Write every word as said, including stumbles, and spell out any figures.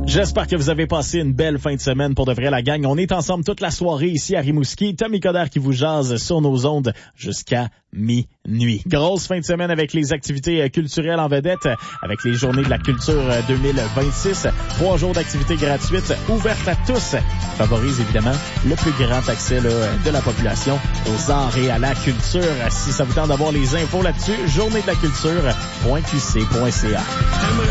J'espère que vous avez passé une belle fin de semaine pour de vrai la gang. On est ensemble toute la soirée ici à Rimouski. Tommy Coderre qui vous jase sur nos ondes jusqu'à minuit. Grosse fin de semaine avec les activités culturelles en vedette, avec les journées de la culture deux mille vingt-six. Trois jours d'activités gratuites ouvertes à tous. Favorise évidemment le plus grand accès là, de la population aux arts et à la culture. Si ça vous tente d'avoir les infos là-dessus, journée de la culture point q c point c a.